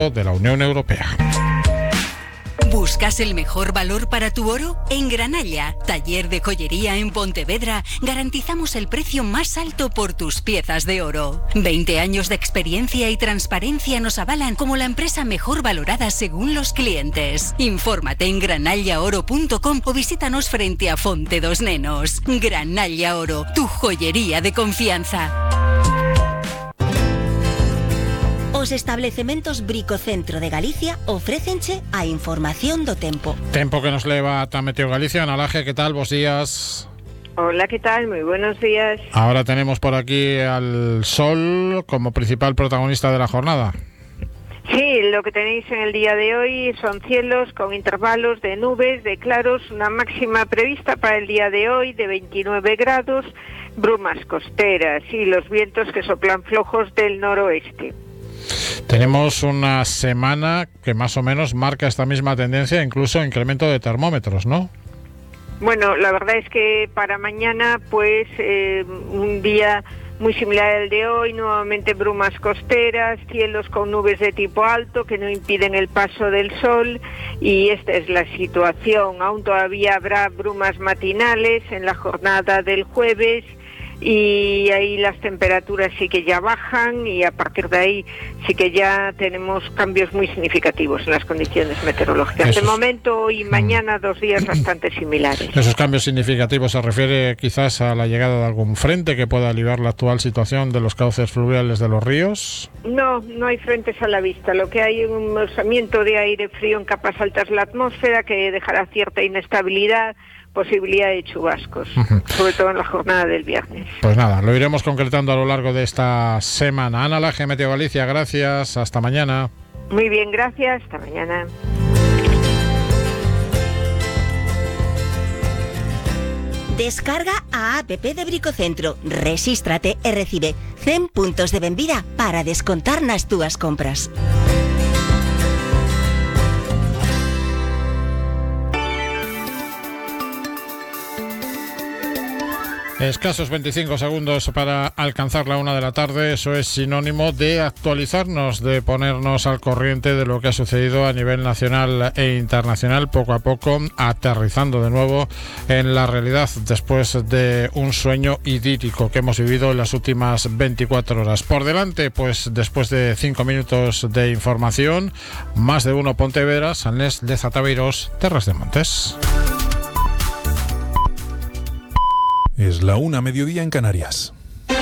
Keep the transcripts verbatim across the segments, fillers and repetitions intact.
de la Unión Europea. ¿Buscas el mejor valor para tu oro? En Granalla, taller de joyería en Pontevedra, garantizamos el precio más alto por tus piezas de oro. veinte años de experiencia y transparencia nos avalan como la empresa mejor valorada según los clientes. Infórmate en granalla oro punto com o visítanos frente a Fonte dos Nenos. Granalla Oro, tu joyería de confianza. Os establecementos Bricocentro de Galicia ofrécenche a información do tempo. Tempo que nos leva ata Meteo Galicia. Ana Laje, ¿qué tal? Bos días. Hola, ¿qué tal? Muy buenos días. Ahora tenemos por aquí al sol como principal protagonista de la jornada. Sí, lo que tenéis en el día de hoy son cielos con intervalos de nubes, de claros, una máxima prevista para el día de hoy de veintinueve grados, brumas costeras y los vientos que soplan flojos del noroeste. Tenemos una semana que más o menos marca esta misma tendencia, incluso incremento de termómetros, ¿no? Bueno, la verdad es que para mañana, pues, eh, un día muy similar al de hoy, nuevamente brumas costeras, cielos con nubes de tipo alto que no impiden el paso del sol, y esta es la situación. Aún todavía habrá brumas matinales en la jornada del jueves, y ahí las temperaturas sí que ya bajan, y a partir de ahí sí que ya tenemos cambios muy significativos en las condiciones meteorológicas. Esos... De momento, hoy y mañana, dos días bastante similares. ¿Esos cambios significativos se refiere quizás a la llegada de algún frente que pueda aliviar la actual situación de los cauces fluviales de los ríos? No, no hay frentes a la vista. Lo que hay es un alzamiento de aire frío en capas altas de la atmósfera que dejará cierta inestabilidad, posibilidad de chubascos, uh-huh. sobre todo en la jornada del viernes. Pues nada, lo iremos concretando a lo largo de esta semana. Ana Laje, Meteo Galicia, gracias, hasta mañana. Muy bien, gracias, hasta mañana. Descarga a app de Bricocentro, resístrate e recibe cen puntos de benvida para descontar nas túas compras. Escasos veinticinco segundos para alcanzar la una de la tarde. Eso es sinónimo de actualizarnos, de ponernos al corriente de lo que ha sucedido a nivel nacional e internacional, poco a poco aterrizando de nuevo en la realidad después de un sueño idílico que hemos vivido en las últimas veinticuatro horas. Por delante, pues después de cinco minutos de información, más de uno Pontevedra, Sanlés, Leza, Tabeiros, Terras de Montes. Es la una, mediodía en Canarias.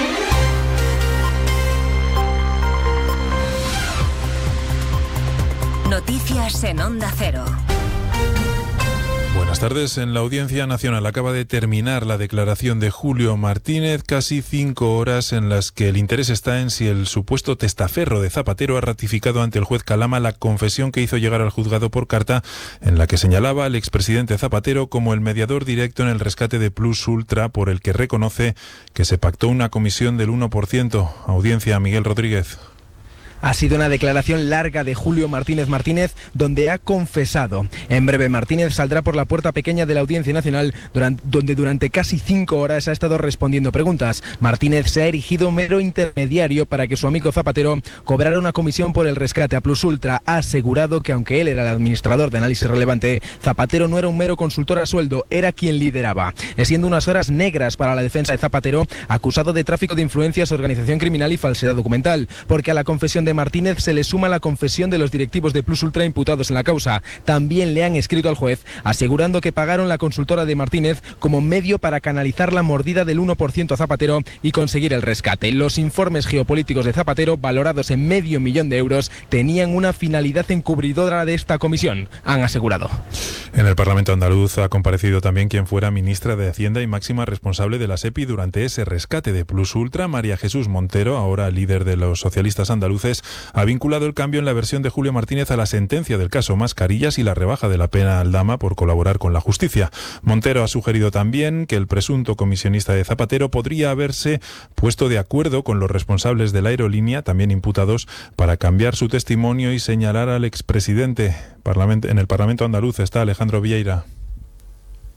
Noticias en Onda Cero. Buenas tardes. En la Audiencia Nacional acaba de terminar la declaración de Julio Martínez, casi cinco horas en las que el interés está en si el supuesto testaferro de Zapatero ha ratificado ante el juez Calama la confesión que hizo llegar al juzgado por carta, en la que señalaba al expresidente Zapatero como el mediador directo en el rescate de Plus Ultra, por el que reconoce que se pactó una comisión del uno por ciento. Audiencia, Miguel Rodríguez. Ha sido una declaración larga de Julio Martínez Martínez, donde ha confesado. En breve, Martínez saldrá por la puerta pequeña de la Audiencia Nacional, durante, donde durante casi cinco horas ha estado respondiendo preguntas. Martínez se ha erigido mero intermediario para que su amigo Zapatero cobrara una comisión por el rescate a Plus Ultra. Ha asegurado que aunque él era el administrador de Análisis Relevante, Zapatero no era un mero consultor a sueldo, era quien lideraba. Siendo unas horas negras para la defensa de Zapatero, acusado de tráfico de influencias, organización criminal y falsedad documental, porque a la confesión de de Martínez se le suma la confesión de los directivos de Plus Ultra imputados en la causa. También le han escrito al juez asegurando que pagaron la consultora de Martínez como medio para canalizar la mordida del uno por ciento a Zapatero y conseguir el rescate. Los informes geopolíticos de Zapatero, valorados en medio millón de euros, tenían una finalidad encubridora de esta comisión, han asegurado. En el Parlamento andaluz ha comparecido también quien fuera ministra de Hacienda y máxima responsable de la SEPI durante ese rescate de Plus Ultra, María Jesús Montero, ahora líder de los socialistas andaluces, ha vinculado el cambio en la versión de Julio Martínez a la sentencia del caso Mascarillas y la rebaja de la pena al Dama por colaborar con la justicia. Montero ha sugerido también que el presunto comisionista de Zapatero podría haberse puesto de acuerdo con los responsables de la aerolínea, también imputados, para cambiar su testimonio y señalar al expresidente. En el Parlamento andaluz está Alejandro Vieira.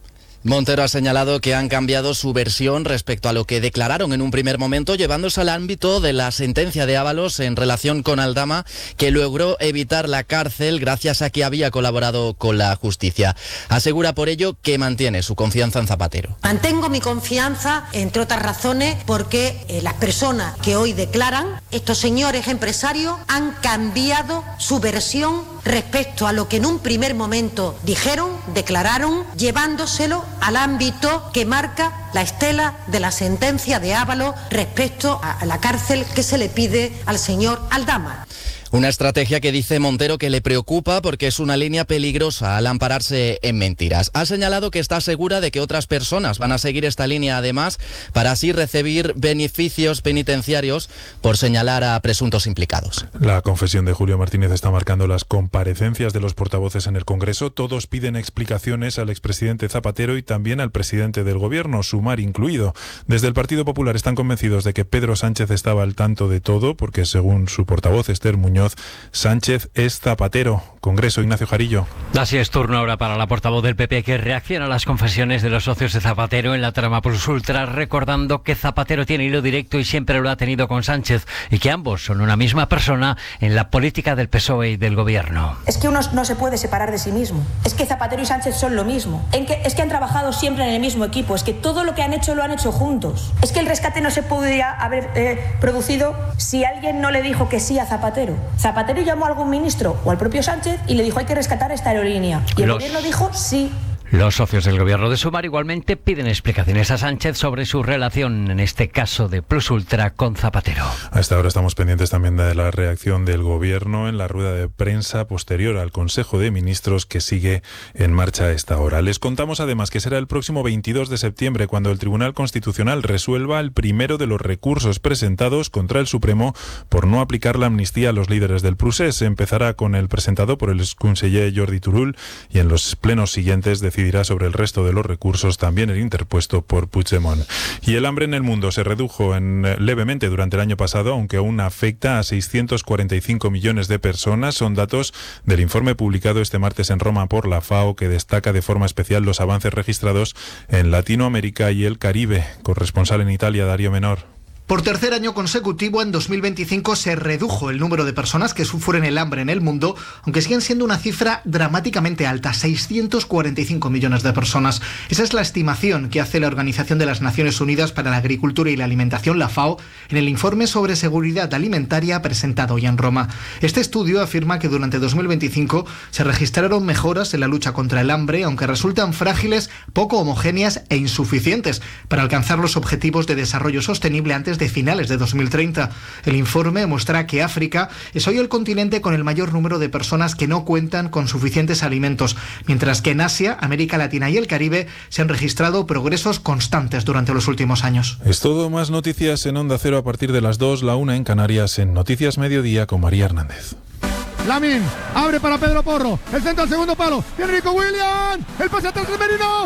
Montero ha señalado que han cambiado su versión respecto a lo que declararon en un primer momento, llevándose al ámbito de la sentencia de Ábalos en relación con Aldama, que logró evitar la cárcel gracias a que había colaborado con la justicia. Asegura por ello que mantiene su confianza en Zapatero. Mantengo mi confianza, entre otras razones, porque eh, las personas que hoy declaran, estos señores empresarios, han cambiado su versión respecto a lo que en un primer momento dijeron, declararon, llevándoselo al ámbito que marca la estela de la sentencia de Ábalos respecto a la cárcel que se le pide al señor Aldama. Una estrategia que dice Montero que le preocupa porque es una línea peligrosa al ampararse en mentiras. Ha señalado que está segura de que otras personas van a seguir esta línea además para así recibir beneficios penitenciarios por señalar a presuntos implicados. La confesión de Julio Martínez está marcando las comparecencias de los portavoces en el Congreso. Todos piden explicaciones al expresidente Zapatero y también al presidente del Gobierno, Sumar incluido. Desde el Partido Popular están convencidos de que Pedro Sánchez estaba al tanto de todo porque, según su portavoz Esther Muñoz, Sánchez es Zapatero. Congreso, Ignacio Jarillo. Así es, turno ahora para la portavoz del P P, que reacciona a las confesiones de los socios de Zapatero en la trama Plus Ultra, recordando que Zapatero tiene hilo directo y siempre lo ha tenido con Sánchez y que ambos son una misma persona en la política del P S O E y del Gobierno. Es que uno no se puede separar de sí mismo. Es que Zapatero y Sánchez son lo mismo. En que, es que han trabajado siempre en el mismo equipo. Es que todo lo que han hecho lo han hecho juntos. Es que el rescate no se podría haber eh, producido si alguien no le dijo que sí a Zapatero. Zapatero llamó a algún ministro o al propio Sánchez y le dijo hay que rescatar esta aerolínea. Y el Los... gobierno dijo sí. Los socios del Gobierno de Sumar igualmente piden explicaciones a Sánchez sobre su relación, en este caso de Plus Ultra, con Zapatero. A esta hora estamos pendientes también de la reacción del Gobierno en la rueda de prensa posterior al Consejo de Ministros que sigue en marcha a esta hora. Les contamos además que será el próximo veintidós de septiembre cuando el Tribunal Constitucional resuelva el primero de los recursos presentados contra el Supremo por no aplicar la amnistía a los líderes del procés. Empezará con el presentado por el exconseller Jordi Turull y en los plenos siguientes decidirá sobre el resto de los recursos, también el interpuesto por Puigdemont. Y el hambre en el mundo se redujo en, levemente durante el año pasado, aunque aún afecta a seiscientos cuarenta y cinco millones de personas. Son datos del informe publicado este martes en Roma por la FAO, que destaca de forma especial los avances registrados en Latinoamérica y el Caribe. Corresponsal en Italia, Darío Menor. Por tercer año consecutivo, en dos mil veinticinco se redujo el número de personas que sufren el hambre en el mundo, aunque siguen siendo una cifra dramáticamente alta, seiscientos cuarenta y cinco millones de personas. Esa es la estimación que hace la Organización de las Naciones Unidas para la Agricultura y la Alimentación, la FAO, en el informe sobre seguridad alimentaria presentado hoy en Roma. Este estudio afirma que durante dos mil veinticinco se registraron mejoras en la lucha contra el hambre, aunque resultan frágiles, poco homogéneas e insuficientes para alcanzar los objetivos de desarrollo sostenible antes de finales de dos mil treinta. El informe muestra que África es hoy el continente con el mayor número de personas que no cuentan con suficientes alimentos, mientras que en Asia, América Latina y el Caribe se han registrado progresos constantes durante los últimos años. Es todo. Más noticias en Onda Cero a partir de las dos, la una en Canarias, en Noticias Mediodía con María Hernández. Lamin, abre para Pedro Porro, el centro al segundo palo, Enrico William, el pase atrás de Merino.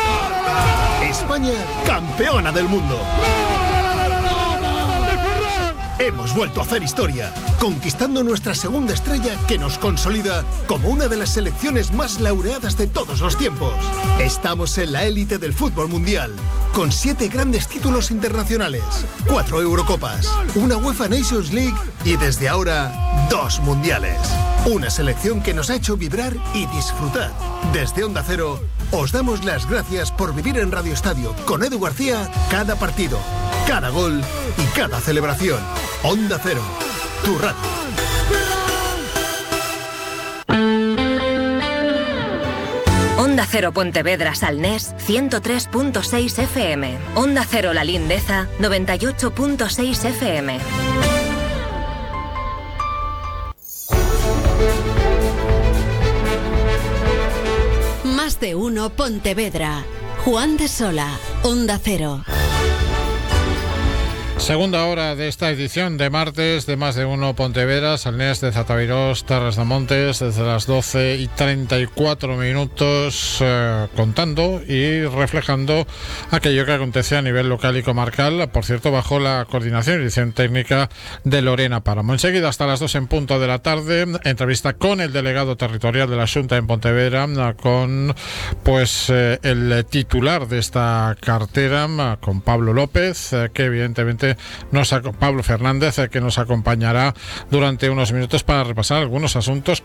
¡Gol! España, campeona del mundo. Hemos vuelto a hacer historia, conquistando nuestra segunda estrella que nos consolida como una de las selecciones más laureadas de todos los tiempos. Estamos en la élite del fútbol mundial, con siete grandes títulos internacionales, cuatro Eurocopas, una UEFA Nations League y desde ahora dos mundiales. Una selección que nos ha hecho vibrar y disfrutar. Desde Onda Cero, os damos las gracias por vivir en Radio Estadio con Edu García cada partido, cada gol y cada celebración. Onda Cero, tu radio. Onda Cero Pontevedra Salnés, ciento tres punto seis F M. Onda Cero La Lindeza, noventa y ocho punto seis F M. Más de uno Pontevedra. Juan de Sola, Onda Cero. Segunda hora de esta edición de martes de Más de Uno Pontevedra, Salnés de Zatavirós, Terras de Montes, desde las doce y treinta y cuatro minutos, eh, contando y reflejando aquello que acontece a nivel local y comarcal, por cierto, bajo la coordinación y dirección técnica de Lorena Páramo. Enseguida, hasta las dos en punto de la tarde, entrevista con el delegado territorial de la Xunta en Pontevedra, con pues eh, el titular de esta cartera, con Pablo López, eh, que evidentemente Nos, Pablo Fernández, que nos acompañará durante unos minutos para repasar algunos asuntos